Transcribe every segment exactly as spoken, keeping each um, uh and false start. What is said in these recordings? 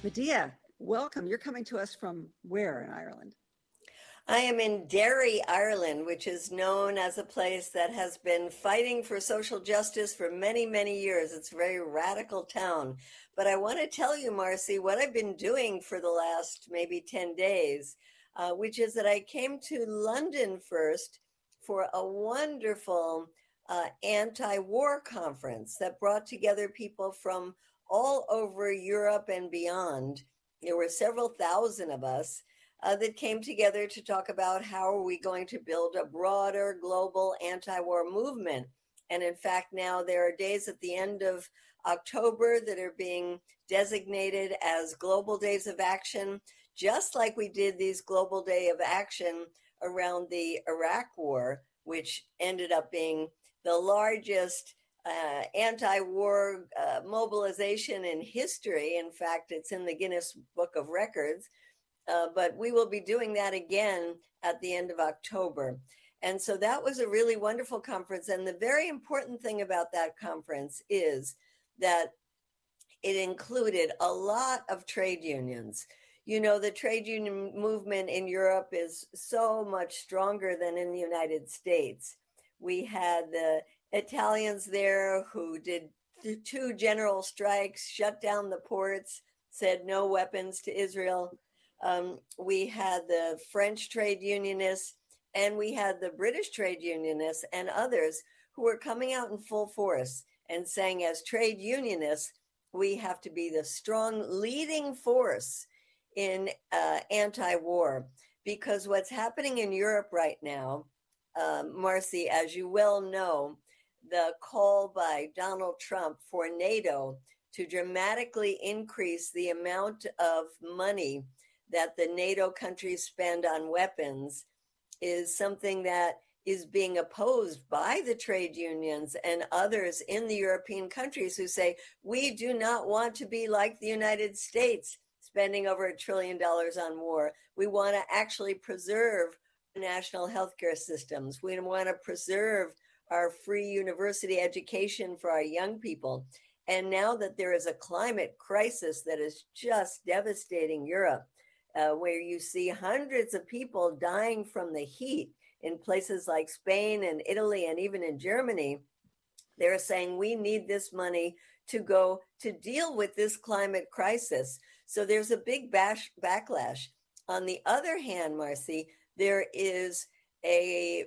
Medea, welcome. You're coming to us from where in Ireland? I am in Derry, Ireland, which is known as a place that has been fighting for social justice for many, many years. It's a very radical town. But I want to tell you, Marcy, what I've been doing for the last maybe ten days, uh, which is that I came to London first for a wonderful uh, anti-war conference that brought together people from all over Europe and beyond. There were several thousand of us uh, that came together to talk about how are we going to build a broader global anti-war movement. And in fact, now there are days at the end of October that are being designated as global days of action, just like we did these global day of action around the Iraq war, which ended up being the largest uh, anti-war uh, mobilization in history. In fact, it's in the Guinness Book of Records. Uh, but we will be doing that again at the end of October. And so that was a really wonderful conference. And the very important thing about that conference is that it included a lot of trade unions. You know, the trade union movement in Europe is so much stronger than in the United States. We had the Italians there who did two general strikes, shut down the ports, said no weapons to Israel. Um, we had the French trade unionists, and we had the British trade unionists and others who were coming out in full force and saying, as trade unionists, we have to be the strong leading force in uh, anti-war. Because what's happening in Europe right now, um, Marcy, as you well know, the call by Donald Trump for NATO to dramatically increase the amount of money that the NATO countries spend on weapons is something that is being opposed by the trade unions and others in the European countries who say, we do not want to be like the United States, spending over a trillion dollars on war. We want to actually preserve national healthcare systems. We want to preserve our free university education for our young people. And now that there is a climate crisis that is just devastating Europe, uh, where you see hundreds of people dying from the heat in places like Spain and Italy and even in Germany, they're saying we need this money to go to deal with this climate crisis. So there's a big bash, backlash. On the other hand, Marcy, there is a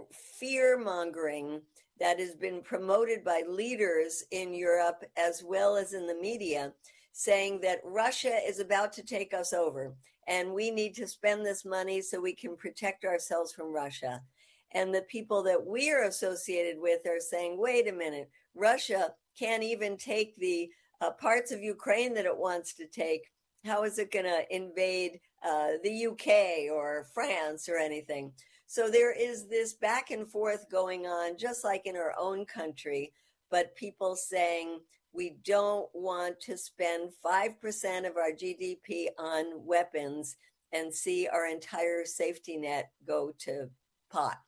fear mongering that has been promoted by leaders in Europe as well as in the media, saying that Russia is about to take us over and we need to spend this money so we can protect ourselves from Russia. And the people that we are associated with are saying, wait a minute, Russia can't even take the uh, parts of Ukraine that it wants to take. How is it going to invade uh, the U K or France or anything? So there is this back and forth going on, just like in our own country, but people saying we don't want to spend five percent of our G D P on weapons and see our entire safety net go to pot.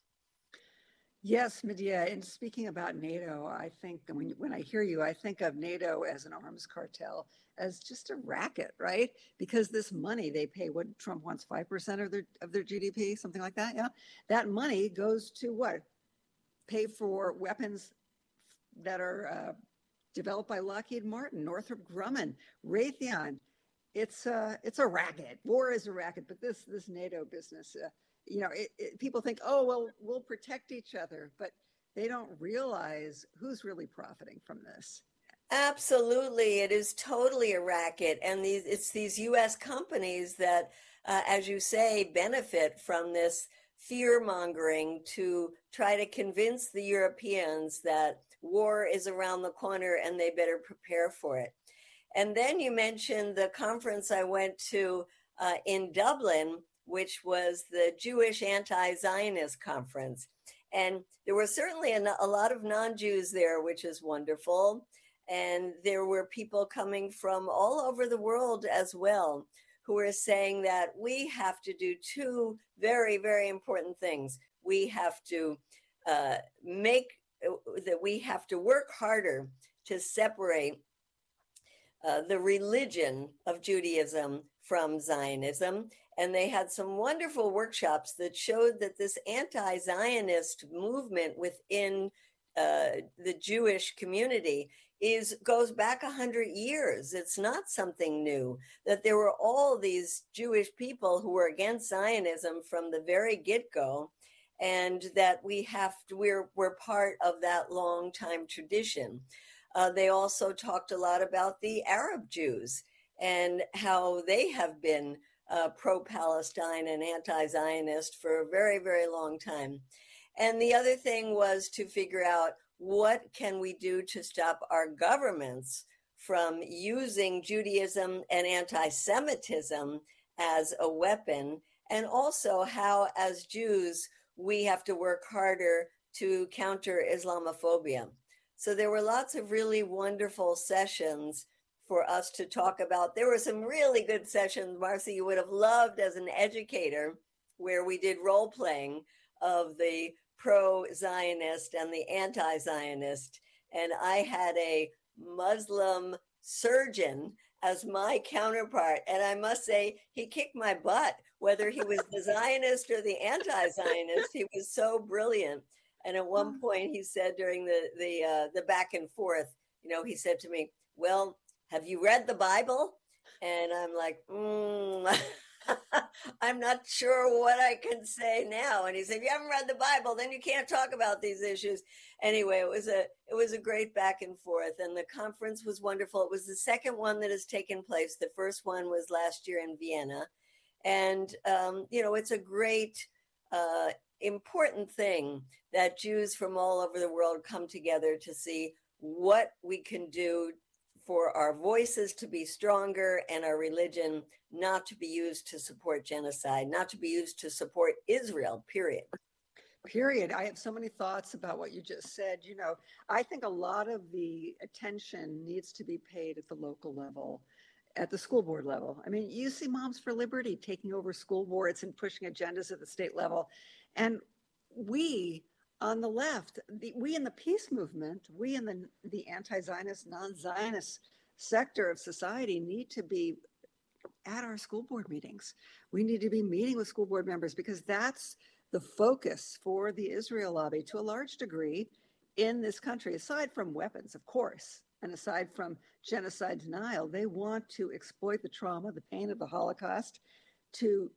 Yes, Medea. And speaking about NATO, I think when, when I hear you, I think of NATO as an arms cartel, as just a racket, right? Because this money they pay, what Trump wants, five percent of their of their G D P, something like that. Yeah. That money goes to what? Pay for weapons that are uh, developed by Lockheed Martin, Northrop Grumman, Raytheon. It's uh, it's a racket. War is a racket, but this this NATO business, uh, you know, it, it, people think, oh, well, we'll protect each other, but they don't realize who's really profiting from this. Absolutely. It is totally a racket. And these, it's these U S companies that, uh, as you say, benefit from this fear mongering to try to convince the Europeans that war is around the corner and they better prepare for it. And then you mentioned the conference I went to uh, in Dublin, which was the Jewish anti-Zionist conference. And there were certainly a, a lot of non-Jews there, which is wonderful. And there were people coming from all over the world as well, who were saying that we have to do two very, very important things. We have to uh, make, that we have to work harder to separate uh, the religion of Judaism from Zionism. And they had some wonderful workshops that showed that this anti-Zionist movement within uh, the Jewish community is goes back a hundred years. It's not something new. That there were all these Jewish people who were against Zionism from the very get-go, and that we have to, we're we're part of that long time tradition. Uh, they also talked a lot about the Arab Jews and how they have been uh, pro-Palestine and anti-Zionist for a very, very long time. And the other thing was to figure out what can we do to stop our governments from using Judaism and anti-Semitism as a weapon, and also how, as Jews, we have to work harder to counter Islamophobia. So there were lots of really wonderful sessions for us to talk about. There were some really good sessions, Marcy, you would have loved as an educator, where we did role playing of the pro-Zionist and the anti-Zionist. And I had a Muslim surgeon as my counterpart. And I must say, he kicked my butt, whether he was the Zionist or the anti-Zionist. He was so brilliant. And at one point he said during the, the, uh, the back and forth, you know, he said to me, well, have you read the Bible? And I'm like, mm. I'm not sure what I can say now. And he said, if you haven't read the Bible, then you can't talk about these issues. Anyway, it was a it was a great back and forth, and the conference was wonderful. It was the second one that has taken place. The first one was last year in Vienna. And, um, you know, it's a great, uh, important thing that Jews from all over the world come together to see what we can do for our voices to be stronger and our religion not to be used to support genocide, not to be used to support Israel, period. Period. I have so many thoughts about what you just said. You know, I think a lot of the attention needs to be paid at the local level, at the school board level. I mean, you see Moms for Liberty taking over school boards and pushing agendas at the state level. And we on the left, the, we in the peace movement, we in the, the anti-Zionist, non-Zionist sector of society need to be at our school board meetings. We need to be meeting with school board members, because that's the focus for the Israel lobby to a large degree in this country. Aside from weapons, of course, and aside from genocide denial, they want to exploit the trauma, the pain of the Holocaust, to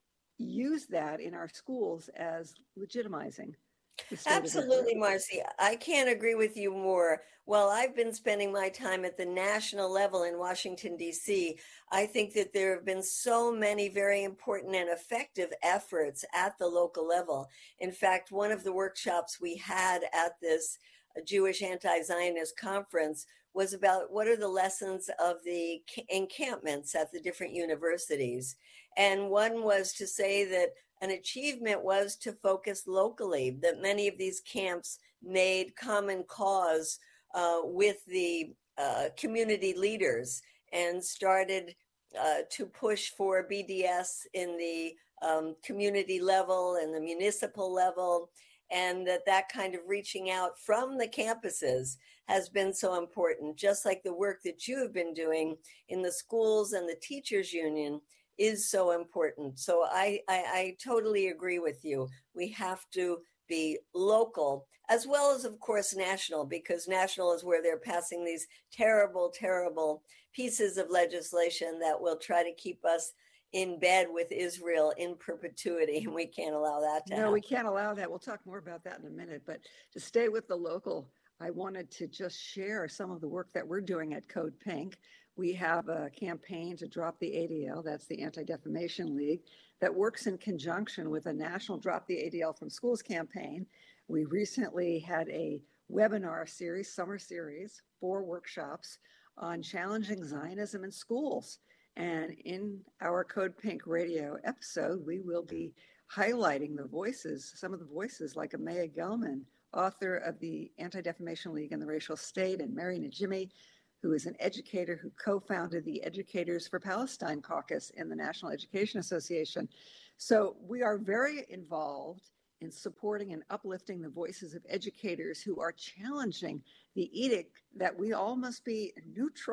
use that in our schools as legitimizing. Absolutely, Marcy. I can't agree with you more. While I've been spending my time at the national level in Washington, D C, I think that there have been so many very important and effective efforts at the local level. In fact, one of the workshops we had at this Jewish anti-Zionist conference was about what are the lessons of the encampments at the different universities. And one was to say that an achievement was to focus locally, that many of these camps made common cause uh, with the uh, community leaders and started uh, to push for B D S in the um, community level and the municipal level, and that that kind of reaching out from the campuses has been so important, just like the work that you have been doing in the schools and the teachers union is so important. So I, I, I totally agree with you. We have to be local as well as, of course, national, because national is where they're passing these terrible, terrible pieces of legislation that will try to keep us in bed with Israel in perpetuity, and we can't allow that to no, happen. No, we can't allow that. We'll talk more about that in a minute. But to stay with the local, I wanted to just share some of the work that we're doing at Code Pink. We have a campaign to drop the A D L, that's the Anti-Defamation League, that works in conjunction with a national Drop the A D L from Schools campaign. We recently had a webinar series, summer series, four workshops on challenging Zionism in schools. And in our Code Pink radio episode, we will be highlighting the voices, some of the voices like Amaya Gelman, author of the Anti-Defamation League and the Racial State, and Mary Najimy, who is an educator who co-founded the Educators for Palestine Caucus in the National Education Association. So we are very involved in supporting and uplifting the voices of educators who are challenging the edict that we all must be neutral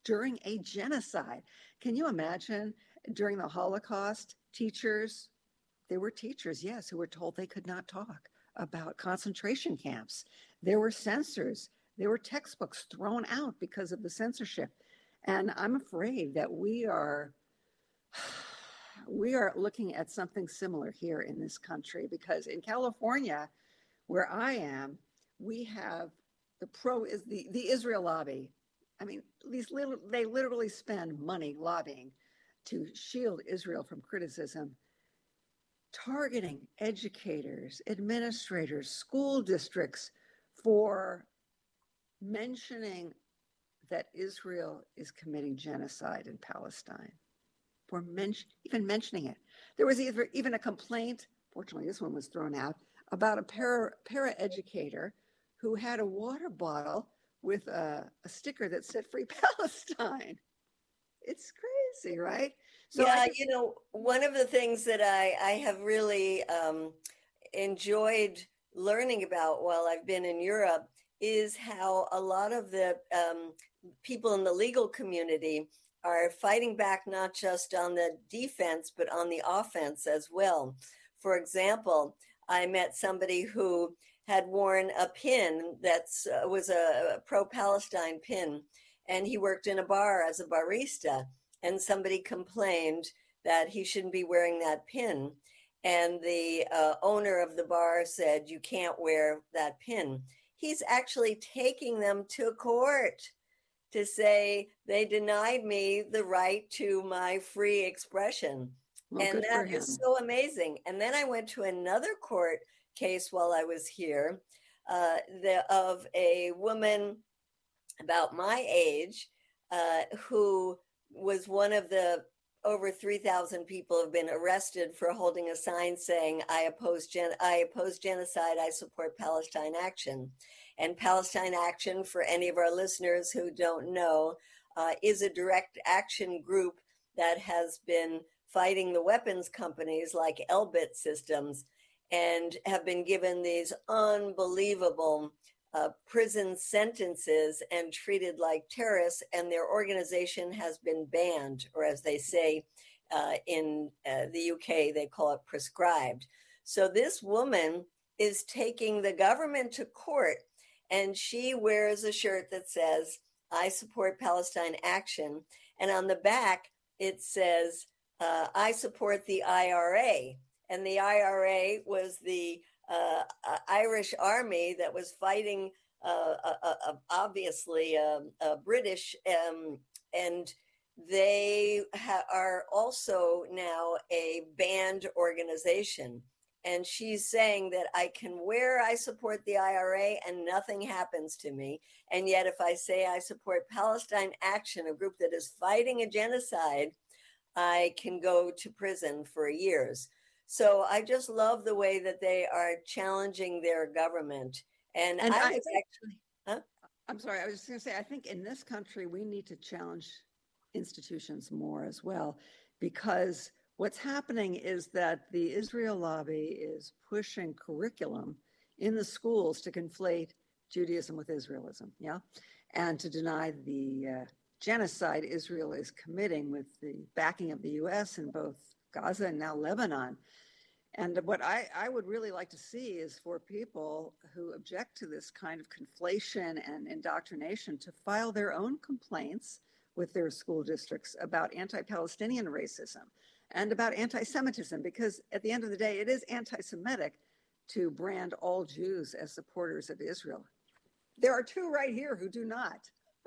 during a genocide. Can you imagine during the Holocaust, teachers, there were teachers, yes, who were told they could not talk about concentration camps. There were censors. There were textbooks thrown out because of the censorship. And I'm afraid that we are we are looking at something similar here in this country, because in California, where I am, we have the pro is the, the Israel lobby. I mean, these little, they literally spend money lobbying to shield Israel from criticism, targeting educators, administrators, school districts for mentioning that Israel is committing genocide in Palestine, for men- even mentioning it. There was either, even a complaint, fortunately this one was thrown out, about a para, para educator who had a water bottle with a, a sticker that said Free Palestine. It's crazy, right? So yeah, just, you know, one of the things that I, I have really um, enjoyed learning about while I've been in Europe is how a lot of the um, people in the legal community are fighting back, not just on the defense, but on the offense as well. For example, I met somebody who had worn a pin that uh, was a, a pro-Palestine pin, and he worked in a bar as a barista, and somebody complained that he shouldn't be wearing that pin. And the uh, owner of the bar said, you can't wear that pin. He's actually taking them to court to say they denied me the right to my free expression. Well, and that is so amazing. And then I went to another court case while I was here uh, the, of a woman about my age uh, who was one of the over three thousand people have been arrested for holding a sign saying, I oppose, gen- I oppose genocide, I support Palestine Action. And Palestine Action, for any of our listeners who don't know, uh, is a direct action group that has been fighting the weapons companies like Elbit Systems and have been given these unbelievable uh, prison sentences and treated like terrorists, and their organization has been banned, or as they say uh, in uh, the U K, they call it prescribed. So this woman is taking the government to court, and she wears a shirt that says, I support Palestine Action. And on the back, it says, uh, I support the I R A. And the I R A was the uh, uh, Irish army that was fighting, uh, uh, uh, obviously, um, uh, British. Um, and they ha- are also now a banned organization. And she's saying that I can wear, I support the I R A and nothing happens to me. And yet if I say I support Palestine Action, a group that is fighting a genocide, I can go to prison for years. So I just love the way that they are challenging their government. And, and I, I was think, actually, huh? I'm sorry, I was just going to say, I think in this country, we need to challenge institutions more as well, because what's happening is that the Israel lobby is pushing curriculum in the schools to conflate Judaism with Israelism, yeah, and to deny the uh, genocide Israel is committing with the backing of the U S in both Gaza and now Lebanon. And what I, I would really like to see is for people who object to this kind of conflation and indoctrination to file their own complaints with their school districts about anti-Palestinian racism and about anti-Semitism, because at the end of the day, it is anti-Semitic to brand all Jews as supporters of Israel. There are two right here who do not.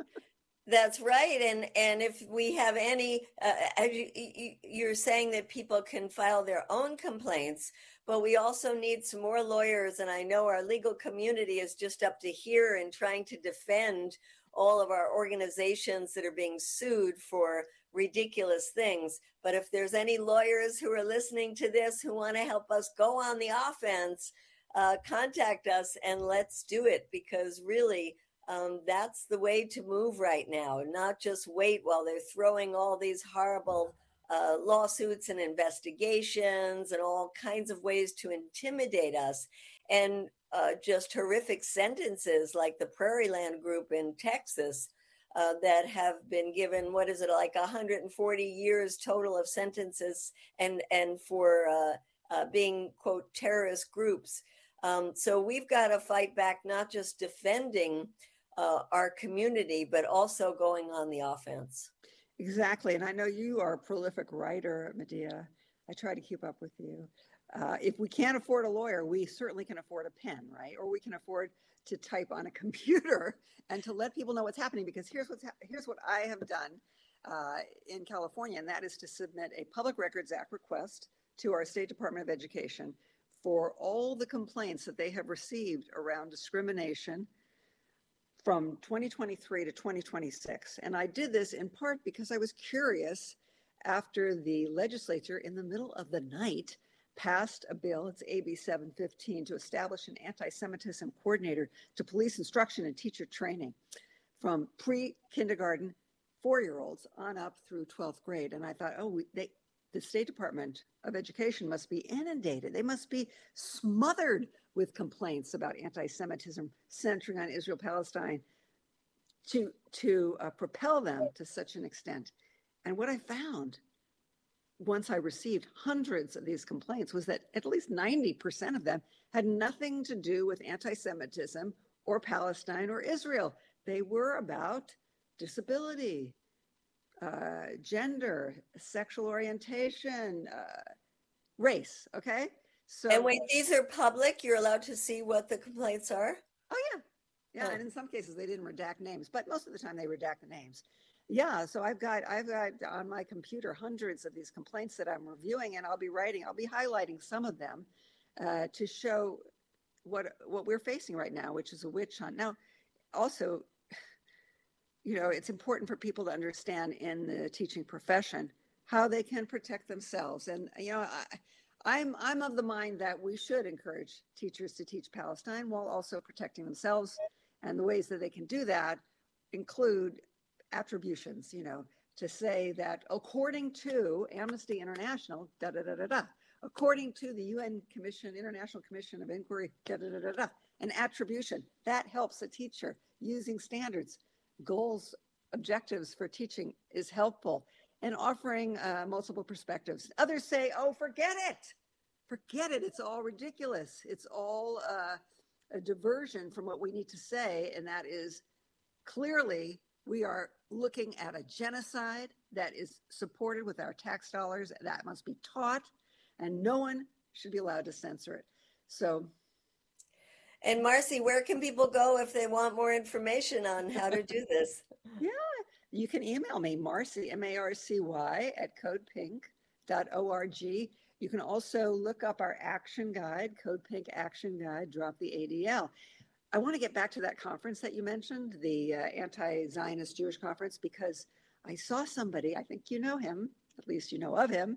That's right. And and if we have any, uh, as you, you, you're saying that people can file their own complaints, but we also need some more lawyers. And I know our legal community is just up to here in trying to defend all of our organizations that are being sued for ridiculous things. But if there's any lawyers who are listening to this who want to help us go on the offense, uh, contact us and let's do it, because really, Um, that's the way to move right now, not just wait while they're throwing all these horrible uh, lawsuits and investigations and all kinds of ways to intimidate us, and uh, just horrific sentences like the Prairie Land Group in Texas uh, that have been given, what is it, like one hundred forty years total of sentences, and, and for uh, uh, being, quote, terrorist groups. Um, so we've got to fight back, not just defending uh, our community, but also going on the offense. Exactly. And I know you are a prolific writer, Medea. I try to keep up with you. Uh, if we can't afford a lawyer, we certainly can afford a pen, right? Or we can afford to type on a computer and to let people know what's happening. Because here's what's ha- here's what I have done uh, in California, and that is to submit a Public Records Act request to our State Department of Education for all the complaints that they have received around discrimination from twenty twenty-three to twenty twenty-six. And I did this in part because I was curious after the legislature in the middle of the night passed a bill, it's A B seven fifteen, to establish an anti-Semitism coordinator to police instruction and teacher training from pre-kindergarten four-year-olds on up through twelfth grade. And I thought, oh, we, they, the State Department of Education must be inundated. They must be smothered with complaints about anti-Semitism centering on Israel-Palestine to, to uh, propel them to such an extent. And what I found once I received hundreds of these complaints was that at least ninety percent of them had nothing to do with anti-Semitism or Palestine or Israel. They were about disability, uh, gender, sexual orientation, uh, race, okay? So, and wait, these are public? You're allowed to see what the complaints are? Oh, yeah. Yeah, oh. And in some cases they didn't redact names, but most of the time they redact the names. Yeah, so I've got I've got on my computer hundreds of these complaints that I'm reviewing, and I'll be writing, I'll be highlighting some of them uh, to show what what we're facing right now, which is a witch hunt. Now, also, you know, it's important for people to understand in the teaching profession how they can protect themselves. And, you know, I, I'm I'm of the mind that we should encourage teachers to teach Palestine while also protecting themselves. And the ways that they can do that include attributions, you know, to say that according to Amnesty International, da da da da da, according to the U N Commission, International Commission of Inquiry, da da da da da, an attribution that helps a teacher using standards, goals, objectives for teaching is helpful, and offering uh, multiple perspectives. Others say, oh, forget it, forget it. It's all ridiculous. It's all uh, a diversion from what we need to say, and that is clearly we are looking at a genocide that is supported with our tax dollars. That must be taught, and no one should be allowed to censor it. So, and Marcy, where can people go if they want more information on how to do this? Yeah, you can email me, Marcy, M A R C Y, at code pink dot org. You can also look up our action guide, Code Pink Action Guide, Drop the A D L. I want to get back to that conference that you mentioned, the uh, anti-Zionist Jewish conference, because I saw somebody, I think you know him, at least you know of him,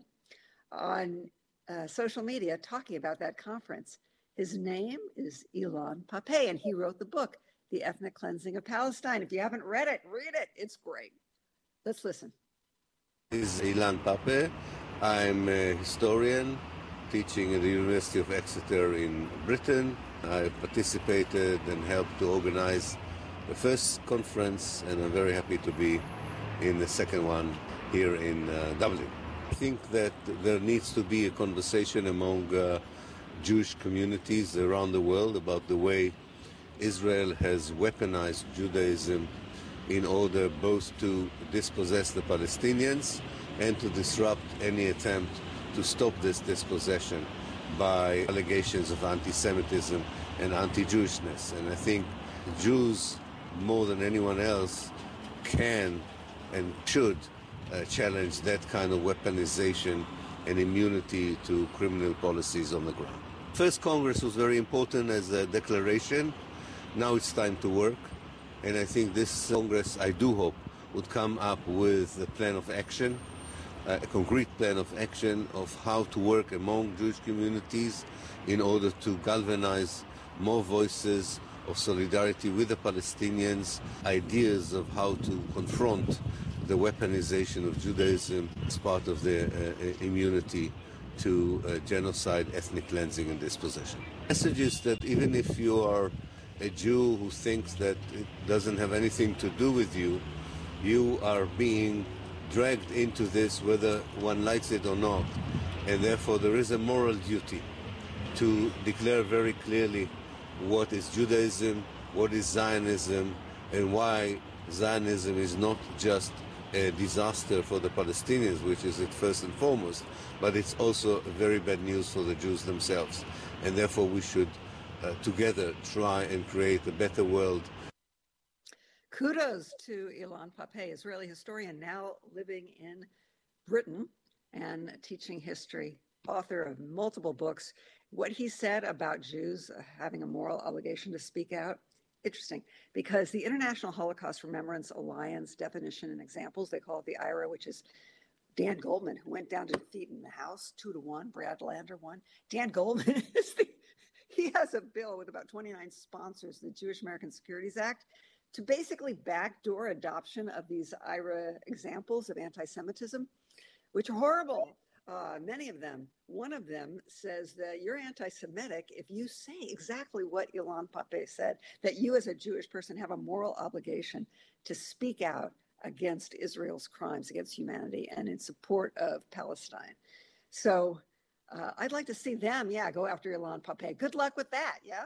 on uh, social media talking about that conference. His name is Ilan Pappé, and he wrote the book, The Ethnic Cleansing of Palestine. If you haven't read it, read it. It's great. Let's listen. This is Ilan Pappé. I'm a historian teaching at the University of Exeter in Britain. I participated and helped to organize the first conference, and I'm very happy to be in the second one here in uh, Dublin. I think that there needs to be a conversation among uh, Jewish communities around the world about the way Israel has weaponized Judaism in order both to dispossess the Palestinians and to disrupt any attempt to stop this dispossession by allegations of anti-Semitism and anti-Jewishness. And I think Jews, more than anyone else, can and should uh, challenge that kind of weaponization and immunity to criminal policies on the ground. First Congress was very important as a declaration. Now it's time to work. And I think this Congress, I do hope, would come up with a plan of action, a concrete plan of action of how to work among Jewish communities in order to galvanize more voices of solidarity with the Palestinians, ideas of how to confront the weaponization of Judaism as part of their uh, immunity to uh, genocide, ethnic cleansing, and dispossession. The message is that even if you are a Jew who thinks that it doesn't have anything to do with you, you are being dragged into this whether one likes it or not. And therefore there is a moral duty to declare very clearly what is Judaism, what is Zionism, and why Zionism is not just a disaster for the Palestinians, which is it first and foremost, but it's also very bad news for the Jews themselves. And therefore we should uh, together try and create a better world. Kudos to Ilan Pappé, Israeli historian now living in Britain and teaching history, author of multiple books. What he said about Jews uh, having a moral obligation to speak out, interesting, because the International Holocaust Remembrance Alliance definition and examples, they call it the I R A, which is Dan Goldman, who went down to defeat in the House, two to one, Brad Lander won. Dan Goldman is the, he has a bill with about twenty-nine sponsors, the Jewish American Securities Act, to basically backdoor adoption of these I R A examples of anti-Semitism, which are horrible. Uh, many of them. One of them says that you're anti-Semitic if you say exactly what Ilan Pappé said, that you as a Jewish person have a moral obligation to speak out against Israel's crimes against humanity and in support of Palestine. So uh, I'd like to see them, yeah, go after Ilan Pappé. Good luck with that, yeah?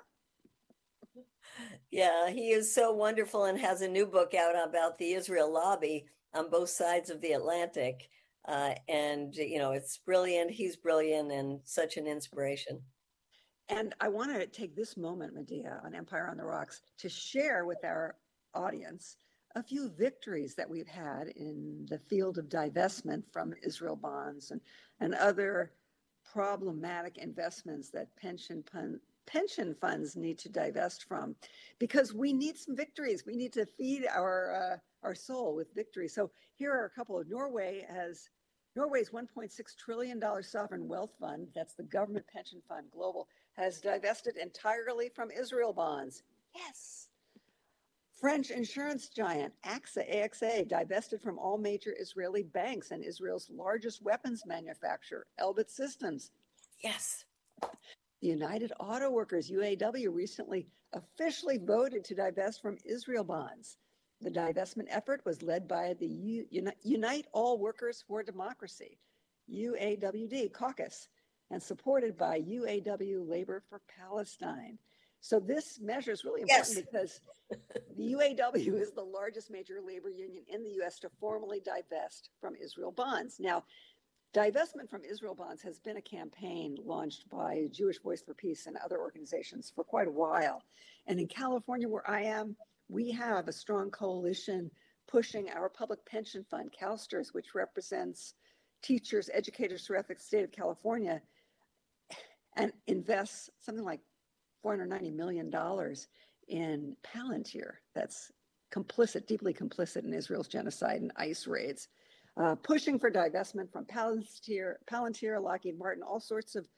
Yeah, he is so wonderful and has a new book out about the Israel lobby on both sides of the Atlantic. Uh, and, you know, it's brilliant. He's brilliant and such an inspiration. And I want to take this moment, Medea, on Empire on the Rocks, to share with our audience a few victories that we've had in the field of divestment from Israel bonds and, and other problematic investments that pension pun, pension funds need to divest from, because we need some victories. We need to feed our uh, our soul with victory. So here are a couple. Of Norway has Norway's one point six trillion dollars sovereign wealth fund, that's the government pension fund global, has divested entirely from Israel bonds. Yes. French insurance giant AXA, A X A, divested from all major Israeli banks and Israel's largest weapons manufacturer, Elbit Systems. Yes. The United Auto Workers, U A W, recently officially voted to divest from Israel bonds. The divestment effort was led by the U- Unite All Workers for Democracy, U A W D caucus, and supported by U A W Labor for Palestine. So this measure is really important, yes, because the U A W is the largest major labor union in the U S to formally divest from Israel bonds. Now, divestment from Israel bonds has been a campaign launched by Jewish Voice for Peace and other organizations for quite a while. And in California, where I am, we have a strong coalition pushing our public pension fund, CalSTRS, which represents teachers, educators throughout the state of California, and invests something like four hundred ninety million dollars in Palantir, that's complicit, deeply complicit in Israel's genocide and ICE raids, uh, pushing for divestment from Palantir, Palantir, Lockheed Martin, all sorts of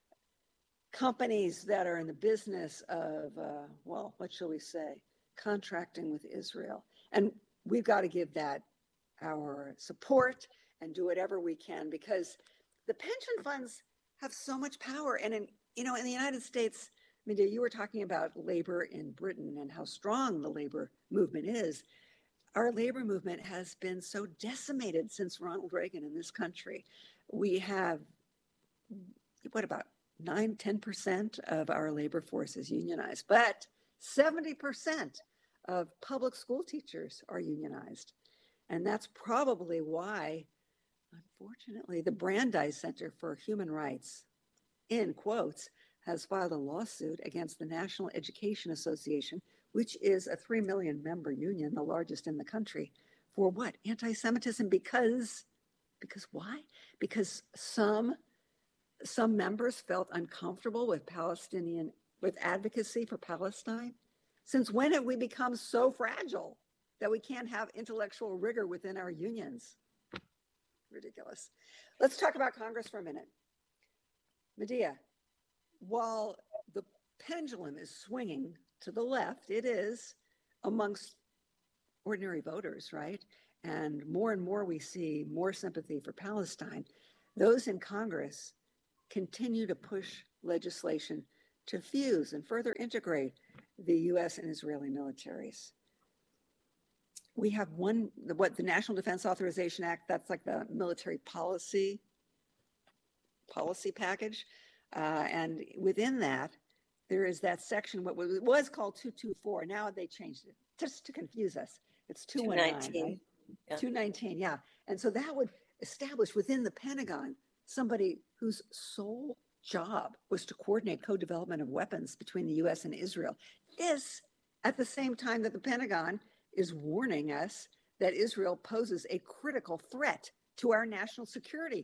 companies that are in the business of, uh, well, what shall we say, contracting with Israel. And we've got to give that our support and do whatever we can, because the pension funds have so much power. And in, you know, in the United States, Medea, you were talking about labor in Britain and how strong the labor movement is. Our labor movement has been so decimated since Ronald Reagan in this country. We have, what, about nine, ten percent of our labor force is unionized, but seventy percent of public school teachers are unionized. And that's probably why, unfortunately, the Brandeis Center for Human Rights, in quotes, has filed a lawsuit against the National Education Association, which is a three million member union, the largest in the country, for what? Anti-Semitism, because, because why? Because some, some members felt uncomfortable with Palestinian, with advocacy for Palestine. Since when have we become so fragile that we can't have intellectual rigor within our unions? Ridiculous. Let's talk about Congress for a minute. Medea, while the pendulum is swinging to the left, it is amongst ordinary voters, right? And more and more we see more sympathy for Palestine. Those in Congress continue to push legislation to fuse and further integrate the U S and Israeli militaries. we have one, the- what, the National Defense Authorization Act, that's like the military policy, policy package. Uh, and within that, there is that section, what was, was called two twenty-four. Now they changed it just to confuse us. It's two nineteen, right? Yeah. two nineteen, yeah. And so that would establish within the Pentagon somebody whose sole job was to coordinate co-development of weapons between the U S and Israel. This, at the same time that the Pentagon is warning us that Israel poses a critical threat to our national security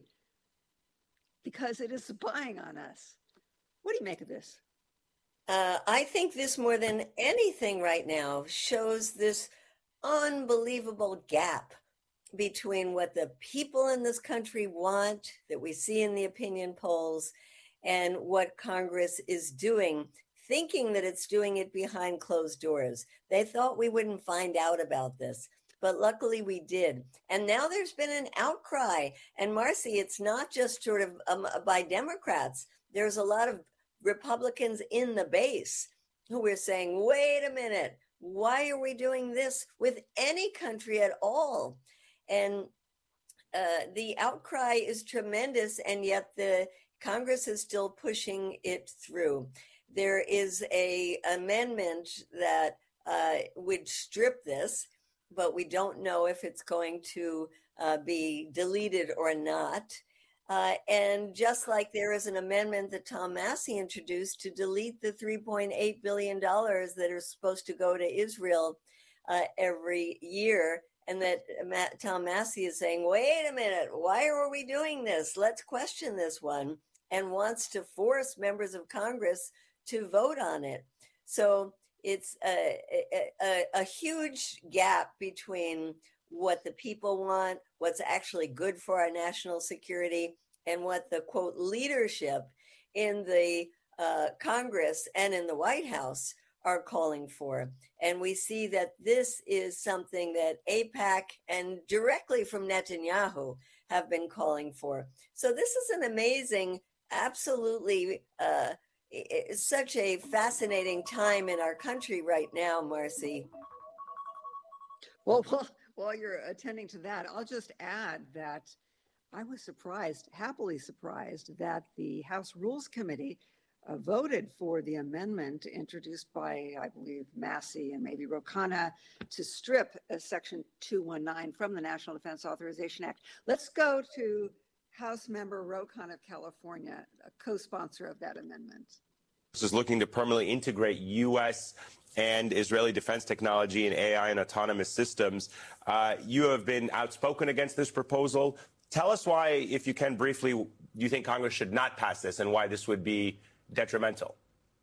because it is spying on us. What do you make of this? Uh, I think this more than anything right now shows this unbelievable gap between what the people in this country want, that we see in the opinion polls, and what Congress is doing, thinking that it's doing it behind closed doors. They thought we wouldn't find out about this, but luckily we did. And now there's been an outcry. And Marcy, it's not just sort of um, by Democrats. There's a lot of Republicans in the base who are saying, wait a minute, why are we doing this with any country at all? And uh, the outcry is tremendous, and yet the Congress is still pushing it through. There is a amendment that uh, would strip this, but we don't know if it's going to uh, be deleted or not. Uh, and just like there is an amendment that Tom Massie introduced to delete the three point eight billion dollars that are supposed to go to Israel uh, every year, and that Matt, Tom Massie is saying, wait a minute, why are we doing this? Let's question this one, and wants to force members of Congress to vote on it. So it's a, a, a huge gap between what the people want, what's actually good for our national security, and what the, quote, leadership in the uh, Congress and in the White House are calling for. And we see that this is something that AIPAC and directly from Netanyahu have been calling for. So this is an amazing, absolutely uh, it's such a fascinating time in our country right now, Marcy. Well, while, while you're attending to that, I'll just add that I was surprised, happily surprised, that the House Rules Committee uh, voted for the amendment introduced by, I believe, Massie and maybe Ro Khanna to strip uh, Section two nineteen from the National Defense Authorization Act. Let's go to House Member Ro Khanna of California, a co-sponsor of that amendment. This is looking to permanently integrate U S and Israeli defense technology and A I and autonomous systems. Uh, you have been outspoken against this proposal. Tell us why, if you can briefly, you think Congress should not pass this and why this would be detrimental.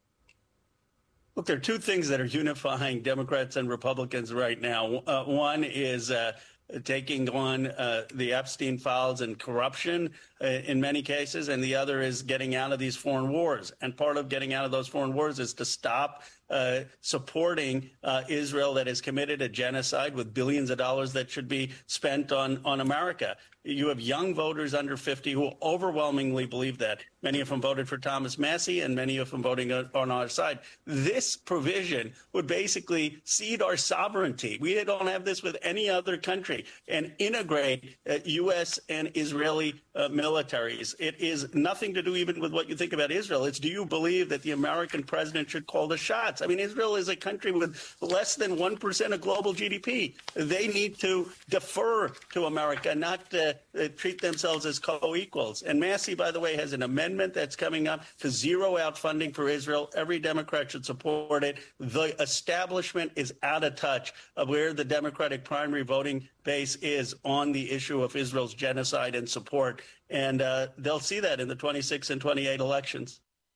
Look, there are two things that are unifying Democrats and Republicans right now. Uh, one is uh, taking on uh, the Epstein files and corruption uh, in many cases, and the other is getting out of these foreign wars. And part of getting out of those foreign wars is to stop uh, supporting uh, Israel that has committed a genocide with billions of dollars that should be spent on, on America. You have young voters under fifty who overwhelmingly believe that. Many of them voted for Thomas Massie, and many of them voting on our side. This provision would basically cede our sovereignty. We don't have this with any other country, and integrate uh, U S and Israeli uh, militaries. It is nothing to do even with what you think about Israel. It's, do you believe that the American president should call the shots? I mean, Israel is a country with less than one percent of global G D P. They need to defer to America, not uh, uh, treat themselves as co-equals. And Massie, by the way, has an amendment that's coming up to zero out funding for Israel. Every Democrat should support it. The establishment is out of touch of where the Democratic primary voting base is on the issue of Israel's genocide and support. And uh, they'll see that in the twenty-six and twenty-eight elections.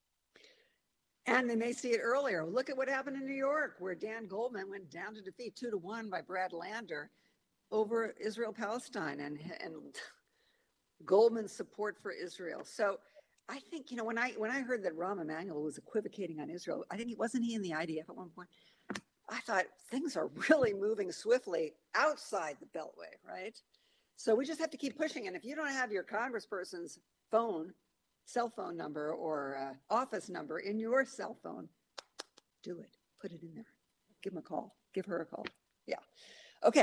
And they may see it earlier. Look at what happened in New York, where Dan Goldman went down to defeat two to one by Brad Lander over Israel-Palestine and, and Goldman's support for Israel. So I think, you know, when I when I heard that Rahm Emanuel was equivocating on Israel, I think he wasn't he in the I D F at one point. I thought things are really moving swiftly outside the Beltway, right? So we just have to keep pushing. And if you don't have your congressperson's phone, cell phone number or uh, office number in your cell phone, do it. Put it in there. Give him a call. Give her a call. Yeah. Okay.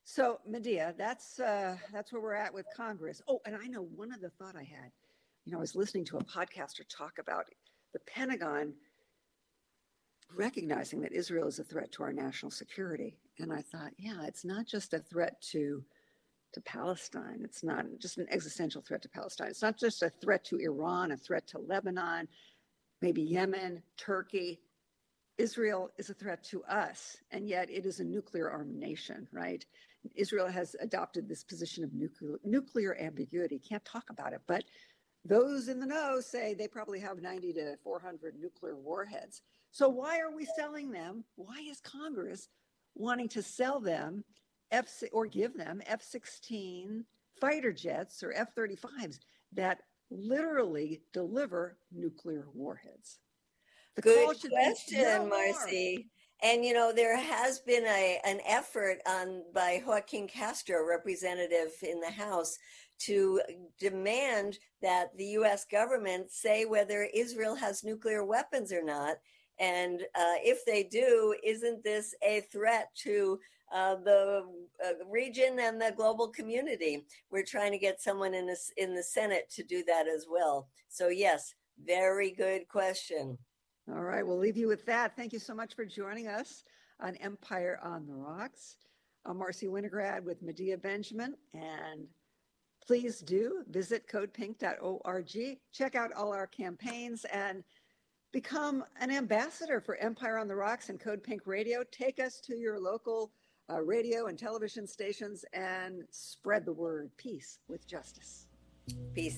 So, Medea, that's uh, that's where we're at with Congress. Oh, and I know one other thought I had. You know, I was listening to a podcaster talk about the Pentagon recognizing that Israel is a threat to our national security. And I thought, yeah, it's not just a threat to to Palestine. It's not just an existential threat to Palestine. It's not just a threat to Iran, a threat to Lebanon, maybe Yemen, Turkey. Israel is a threat to us, and yet it is a nuclear armed nation, right? Israel has adopted this position of nuclear, nuclear ambiguity. Can't talk about it, but those in the know say they probably have ninety to four hundred nuclear warheads. So why are we selling them? Why is Congress wanting to sell them F or give them F sixteen fighter jets or F thirty-fives that literally deliver nuclear warheads? The Good question, no Marcy. And, you know, there has been a an effort on by Joaquin Castro, representative in the House, to demand that the U S government say whether Israel has nuclear weapons or not. And uh, if they do, isn't this a threat to uh, the uh, region and the global community? We're trying to get someone in, this, in the Senate to do that as well. So, yes, very good question. All right, we'll leave you with that. Thank you so much for joining us on Empire on the Rocks. I'm Marcy Winograd with Medea Benjamin, and please do visit code pink dot org. Check out all our campaigns and become an ambassador for Empire on the Rocks and Code Pink Radio. Take us to your local uh, radio and television stations and spread the word. Peace with justice. Peace.